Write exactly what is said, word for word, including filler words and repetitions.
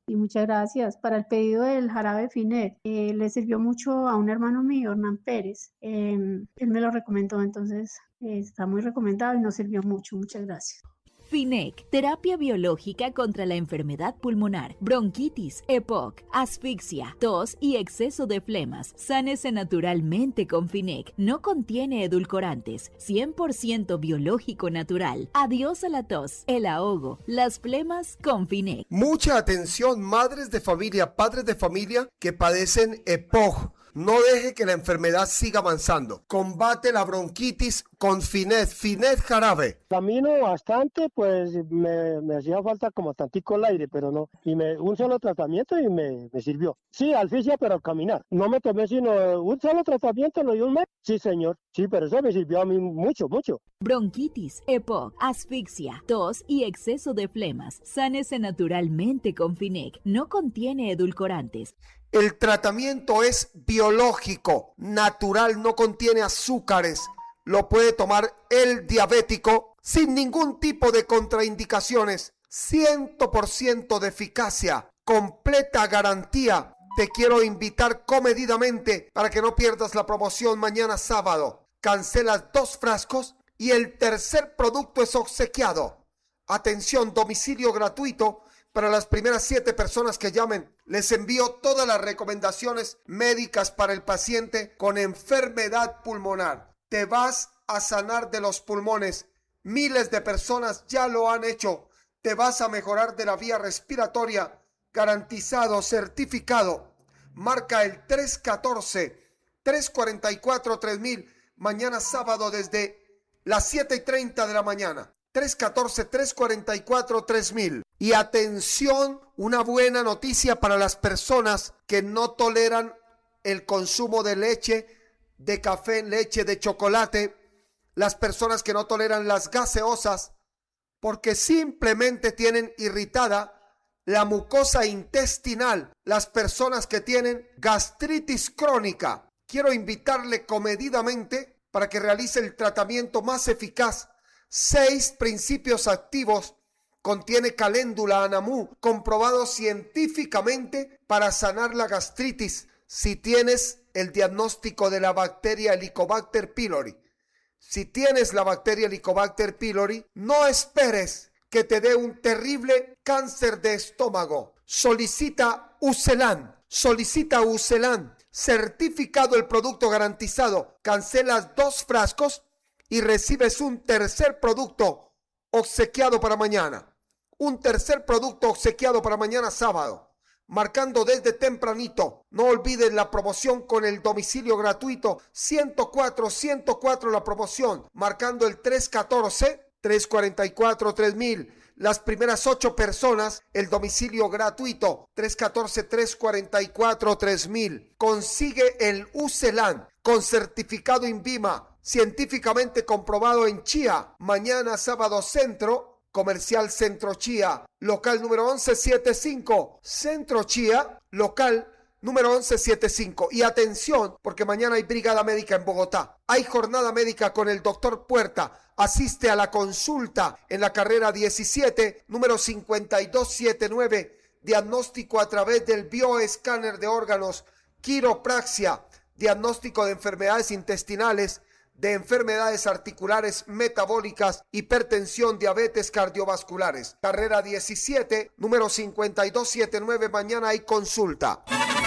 Y muchas gracias. Para el pedido del jarabe Finet, eh, le sirvió mucho a un hermano mío, Hernán Pérez. Eh, él me lo recomendó, entonces eh, está muy recomendado y nos sirvió mucho. Muchas gracias. Finec, terapia biológica contra la enfermedad pulmonar, bronquitis, E P O C, asfixia, tos y exceso de flemas. Sánese naturalmente con Finec. No contiene edulcorantes, cien por ciento biológico natural. Adiós a la tos, el ahogo, las flemas con Finec. Mucha atención, madres de familia, padres de familia que padecen E P O C. No deje que la enfermedad siga avanzando. Combate la bronquitis con Finet, Finet jarabe. Camino bastante, pues me, me hacía falta como tantico el aire, pero no. Y me, un solo tratamiento y me, me sirvió. Sí, asfixia, pero caminar. No me tomé sino un solo tratamiento, lo di un mes. Sí, señor. Sí, pero eso me sirvió a mí mucho, mucho. Bronquitis, E P O C, asfixia, tos y exceso de flemas. Sánese naturalmente con Finec. No contiene edulcorantes. El tratamiento es biológico, natural, no contiene azúcares. Lo puede tomar el diabético sin ningún tipo de contraindicaciones. cien por ciento de eficacia, completa garantía. Te quiero invitar comedidamente para que no pierdas la promoción mañana sábado. Cancelas dos frascos y el tercer producto es obsequiado. Atención, domicilio gratuito. Para las primeras siete personas que llamen, les envío todas las recomendaciones médicas para el paciente con enfermedad pulmonar. Te vas a sanar de los pulmones. Miles de personas ya lo han hecho. Te vas a mejorar de la vía respiratoria. Garantizado, certificado. Marca el tres uno cuatro, tres cuatro cuatro, tres mil. Mañana sábado desde las siete y treinta de la mañana. tres uno cuatro, tres cuatro cuatro, tres mil. Y atención, una buena noticia para las personas que no toleran el consumo de leche, de café, leche, de chocolate, las personas que no toleran las gaseosas, porque simplemente tienen irritada la mucosa intestinal, las personas que tienen gastritis crónica. Quiero invitarle comedidamente para que realice el tratamiento más eficaz. Seis principios activos. Contiene caléndula anamú, comprobado científicamente para sanar la gastritis si tienes el diagnóstico de la bacteria Helicobacter pylori. Si tienes la bacteria Helicobacter pylori, no esperes que te dé un terrible cáncer de estómago. Solicita Ucelan, solicita Ucelan, certificado el producto garantizado. Cancelas dos frascos y recibes un tercer producto obsequiado para mañana. Un tercer producto obsequiado para mañana sábado. Marcando desde tempranito. No olviden la promoción con el domicilio gratuito. ciento cuatro, ciento cuatro la promoción. Marcando el tres uno cuatro, tres cuatro cuatro, tres mil. Las primeras ocho personas, el domicilio gratuito. tres uno cuatro, tres cuatro cuatro, tres mil. Consigue el Ucelan con certificado INVIMA. Científicamente comprobado en Chía. Mañana sábado centro. Comercial Centro Chía, local número once setenta y cinco. Centro Chía, local número once setenta y cinco. Y atención, porque mañana hay brigada médica en Bogotá. Hay jornada médica con el doctor Puerta. Asiste a la consulta en la carrera diecisiete, número cincuenta y dos setenta y nueve. Diagnóstico a través del bioescáner de órganos. Quiropraxia. Diagnóstico de enfermedades intestinales, de enfermedades articulares, metabólicas, hipertensión, diabetes, cardiovasculares. Carrera diecisiete, número cincuenta y dos setenta y nueve, mañana hay consulta.